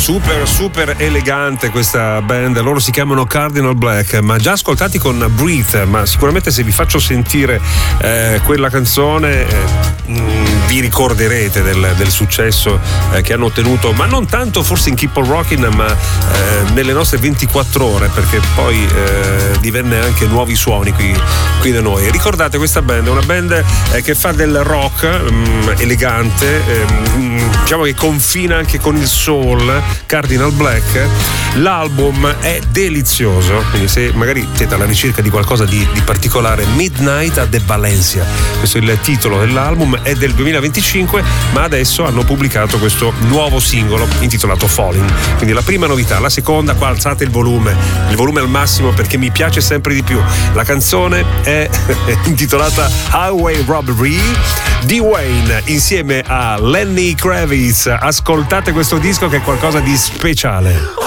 Super elegante questa band. Loro si chiamano Cardinal Black, ma già ascoltati con Breathe. Ma sicuramente se vi faccio sentire quella canzone vi ricorderete del successo che hanno ottenuto, ma non tanto forse in Keep on Rockin', ma nelle nostre 24 ore, perché poi divenne anche nuovi suoni qui da noi. Ricordate questa band? È una band che fa del rock elegante, diciamo che confina anche con il soul. Cardinal Black. L'album è delizioso, quindi se magari siete alla ricerca di qualcosa di particolare, Midnight at the Valencia, questo è il titolo dell'album, è del 2025, ma adesso hanno pubblicato questo nuovo singolo intitolato Falling. Quindi la prima novità. La seconda, qua alzate il volume al massimo perché mi piace sempre di più. La canzone è intitolata Highway Robbery, Dwayne insieme a Lenny Kravitz. Ascoltate questo disco che è qualcosa di speciale.